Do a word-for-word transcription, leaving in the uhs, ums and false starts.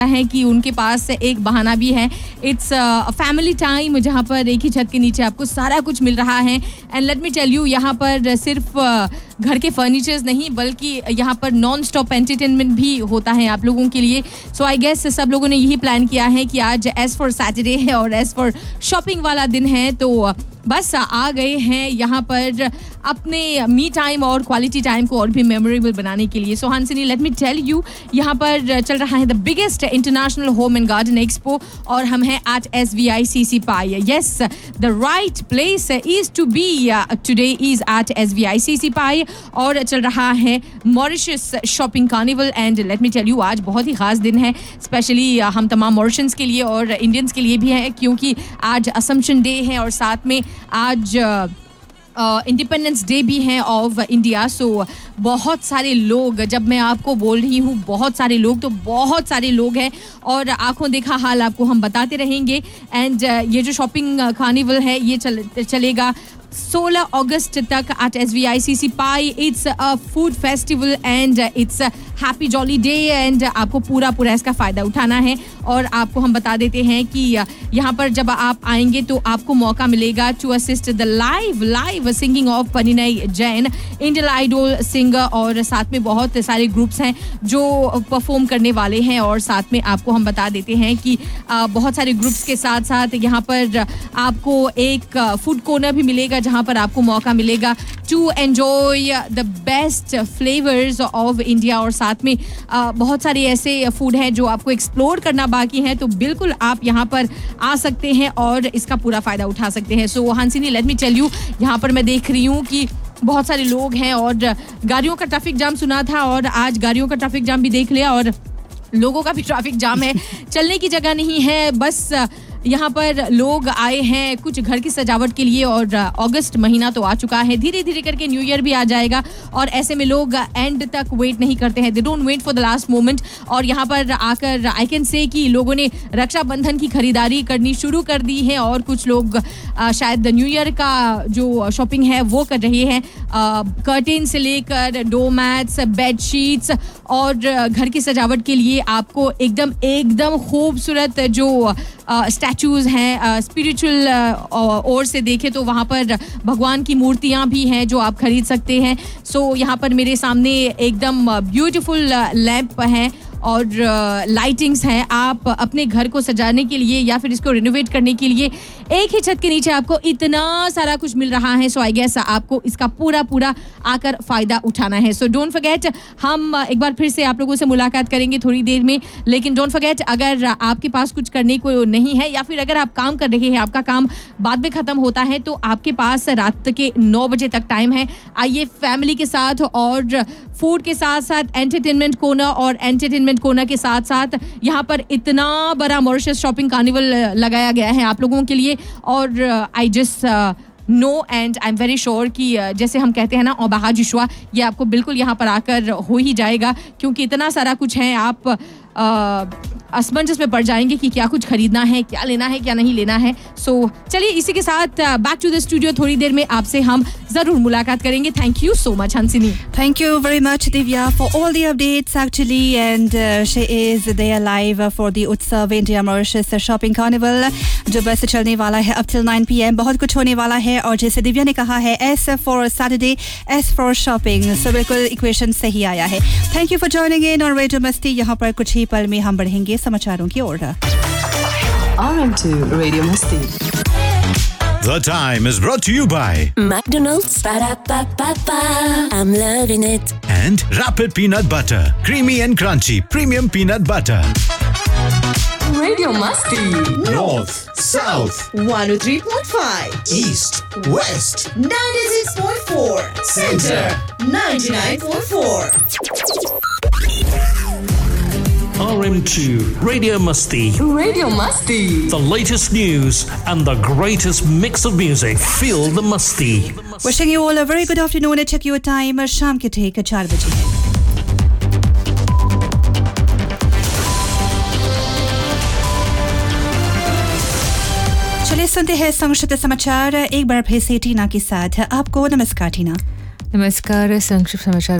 है कि उनके पास एक बहाना भी है. इट्स फैमिली टाइम जहाँ पर एक ही छत के नीचे आपको सारा कुछ मिल रहा है. And let me tell you, यहाँ पर सिर्फ uh, घर के फर्नीचर्स नहीं बल्कि यहाँ पर नॉन स्टॉप एंटरटेनमेंट भी होता है आप लोगों के लिए. सो आई गेस सब लोगों ने यही प्लान किया है कि आज एज फॉर सैटरडे है और एज फॉर शॉपिंग वाला दिन है, तो बस आ गए हैं यहाँ पर अपने मी टाइम और क्वालिटी टाइम को और भी मेमोरेबल बनाने के लिए. सो हांसिनी, लेट मी टेल यू, यहाँ पर चल रहा है the biggest international home and garden expo और हम हैं eight S V I C C pi. Yes, the right place is to be today is eight S V आई सी सी पाई और चल रहा है Mauritius shopping carnival. And let me tell you, आज बहुत ही खास दिन है, स्पेशली हम तमाम मॉरिशंस के लिए और इंडियंस के लिए भी है, क्योंकि आज असम्पशन डे है और साथ में आज इंडिपेंडेंस डे भी है ऑफ इंडिया. सो बहुत सारे लोग, जब मैं आपको बोल रही हूँ बहुत सारे लोग, तो बहुत सारे लोग हैं और आंखों देखा हाल आपको हम बताते रहेंगे. एंड ये जो शॉपिंग कार्निवल है ये चल, चलेगा सोलह अगस्त तक eight S V I C C pi. It's a food festival and it's happy jolly day and आपको पूरा पूरा इसका फ़ायदा उठाना है. और आपको हम बता देते हैं कि यहाँ पर जब आप आएंगे तो आपको मौका मिलेगा to assist the live live singing of Parinay Jain, Indian idol singer, और साथ में बहुत सारे ग्रुप्स हैं जो परफॉर्म करने वाले हैं. और साथ में आपको हम बता देते हैं कि बहुत सारे ग्रुप्स के साथ साथ यहाँ पर आपको एक फूड कॉर्नर भी मिलेगा जहाँ पर आपको मौका मिलेगा to enjoy the best flavours of India. और साथ में आ, बहुत सारे ऐसे फूड हैं जो आपको एक्सप्लोर करना बाकी है, तो बिल्कुल आप यहाँ पर आ सकते हैं और इसका पूरा फ़ायदा उठा सकते हैं. सो हांसिनी, लेट मी टेल यू, यहाँ पर मैं देख रही हूँ कि बहुत सारे लोग हैं और गाड़ियों का ट्रैफिक जाम सुना था और आज गाड़ियों का ट्रैफिक जाम भी देख लिया और लोगों का भी ट्रैफिक जाम है. चलने की जगह नहीं है, बस यहाँ पर लोग आए हैं कुछ घर की सजावट के लिए. और अगस्त महीना तो आ चुका है, धीरे धीरे करके न्यू ईयर भी आ जाएगा और ऐसे में लोग एंड तक वेट नहीं करते हैं, they don't wait for the last moment. और यहाँ पर आकर आई कैन से कि लोगों ने रक्षाबंधन की खरीदारी करनी शुरू कर दी है और कुछ लोग आ, शायद न्यू ईयर का जो शॉपिंग है वो कर रहे हैं. कर्टेन से लेकर डोमैट्स, बेड शीट्स और घर की सजावट के लिए आपको एकदम एकदम खूबसूरत जो स्टैचूज़ हैं, स्पिरिचुअल ओर से देखें तो वहाँ पर भगवान की मूर्तियाँ भी हैं जो आप खरीद सकते हैं. सो यहाँ पर मेरे सामने एकदम ब्यूटीफुल लैंप हैं और लाइटिंग्स हैं. आप अपने घर को सजाने के लिए या फिर इसको रिनोवेट करने के लिए एक ही छत के नीचे आपको इतना सारा कुछ मिल रहा है. सो आई गेस आपको इसका पूरा पूरा आकर फ़ायदा उठाना है. सो डोंट फॉरगेट, हम एक बार फिर से आप लोगों से मुलाकात करेंगे थोड़ी देर में, लेकिन डोंट फॉरगेट, अगर आपके पास कुछ करने को नहीं है या फिर अगर आप काम कर रहे हैं, आपका काम बाद में ख़त्म होता है, तो आपके पास रात के नौ बजे तक टाइम है. आइए फैमिली के साथ और फूड के साथ साथ एंटरटेनमेंट कोना और एंटरटेनमेंट कोना के साथ साथ यहाँ पर इतना बड़ा मॉरिशस शॉपिंग कार्निवल लगाया गया है आप लोगों के लिए. और I just no and I am very sure कि जैसे हम कहते हैं ना, औबाहा जुशवा, ये आपको बिल्कुल यहाँ पर आकर हो ही जाएगा, क्योंकि इतना सारा कुछ है. आप असमंजस में पड़ जाएंगे कि क्या कुछ खरीदना है, क्या लेना है, क्या नहीं लेना है. सो so, चलिए इसी के साथ बैक टू द स्टूडियो, थोड़ी देर में आपसे हम जरूर मुलाकात करेंगे. Thank you so much Hansini. Thank you very much Divya for all the updates actually, and uh, she is there live for the Utsav India Mauritius Shopping Carnival जो बस चलने वाला है up till nine p m. बहुत कुछ होने वाला है और जैसे दिव्या ने कहा है, S for Saturday, S for shopping. so बिल्कुल इक्वेशन सही आया है. Thank you for joining in on Radio Masti. यहाँ पर कुछ ही पल में हम बढ़ेंगे समाचारों की ओर. R M two Radio Masti. The time is brought to you by McDonald's. Ba-da-ba-ba-ba. I'm loving it. And Rapid Peanut Butter. Creamy and crunchy premium peanut butter. Radio Masti. North, South, one oh three point five, East, West, ninety-six point four, Center, ninety-nine point four. R M two Radio Masti. Radio Masti. The latest news and the greatest mix of music. Feel the Masti. Wishing you all a very good afternoon. Check your time. शाम के ठीक चार बजे है. चलिए सुनते हैं संक्षिप्त समाचार एक बार फिर से टीना के साथ. आपको नमस्कार टीना. नमस्कार. संक्षिप्त समाचार